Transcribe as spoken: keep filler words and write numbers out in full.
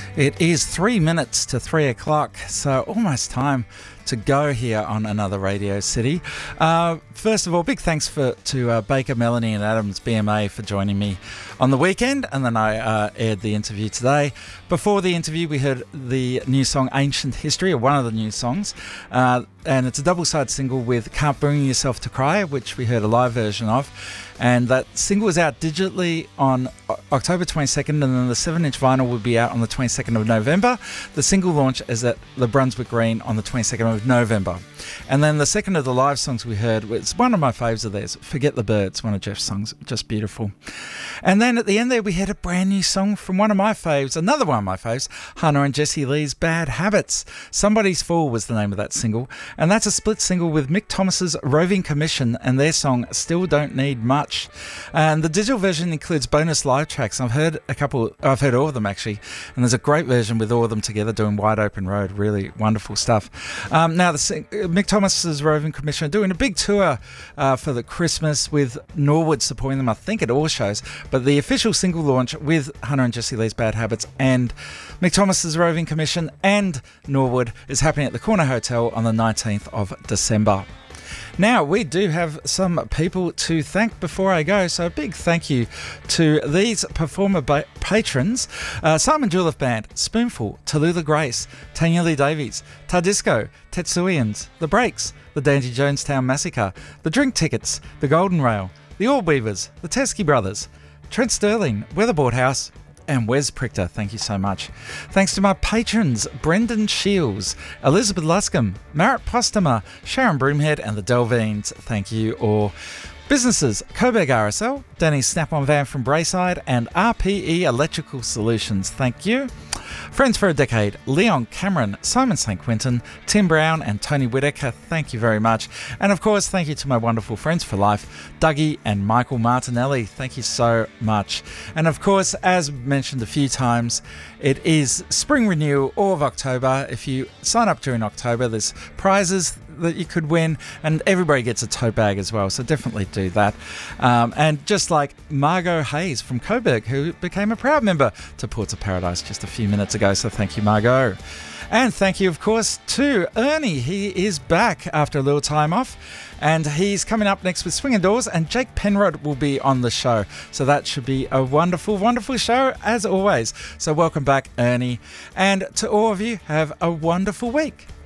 It is three minutes to three o'clock, so almost time to go here on Another Radio City. Uh, first of all, big thanks for to uh, Baker, Melanie and Adams B M A for joining me on the weekend, and then I uh, aired the interview today. Before the interview, we heard the new song Ancient History, or one of the new songs, uh, and it's a double-side single with Can't Bring Yourself to Cry, which we heard a live version of. And that single is out digitally on October twenty-second, and then the seven-inch vinyl will be out on the twenty-second of November. The single launch is at the Brunswick Green on the twenty-second of November. And then the second of the live songs we heard was one of my faves of theirs, Forget the Birds, one of Jeff's songs, just beautiful. And then at the end there we had a brand new song from one of my faves, another one of my faves, Hannah and Jessie Lee's Bad Habits. Somebody's Fool was the name of that single, and that's a split single with Mick Thomas's Roving Commission and their song Still Don't Need Much. And the digital version includes bonus live tracks. I've heard a couple, I've heard all of them actually, and there's a great version with all of them together doing Wide Open Road. Really wonderful stuff. Um, now, the Mick Thomas's Roving Commission are doing a big tour uh, for the Christmas with Norwood supporting them, I think, at all shows. But the official single launch with Hannah and Jessie Lee's Bad Habits and Mick Thomas's Roving Commission and Norwood is happening at the Corner Hotel on the nineteenth of December. Now, we do have some people to thank before I go, so a big thank you to these performer ba- patrons. Uh, Simon Jouliffe Band, Spoonful, Tallulah Grace, Tanya Lee Davies, Tardisco, Tetsuians, The Breaks, The Dandy Jonestown Massacre, The Drink Tickets, The Golden Rail, The Orb Weavers, The Teskey Brothers, Trent Sterling, Weatherboard House, and Wes Prichter. Thank you so much. Thanks to my patrons, Brendan Shields, Elizabeth Luscombe, Marit Postema, Sharon Broomhead, and the Delvines. Thank you all. Businesses, Coburg R S L, Danny's Snap-on Van from Brayside, and R P E Electrical Solutions. Thank you. Friends for a Decade, Leon Cameron, Simon Saint Quintin, Tim Brown and Tony Whittaker, thank you very much. And of course, thank you to my wonderful friends for life, Dougie and Michael Martinelli, thank you so much. And of course, as mentioned a few times, it is spring renewal all of October. If you sign up during October, there's prizes that you could win, and everybody gets a tote bag as well, so definitely do that. Um, and just like Margot Hayes from Coburg, who became a proud member to Ports of Paradise just a few minutes ago, so thank you, Margot. And thank you, of course, to Ernie. He is back after a little time off, and he's coming up next with Swinging Doors, and Jake Penrod will be on the show. So that should be a wonderful, wonderful show, as always. So welcome back, Ernie. And to all of you, have a wonderful week.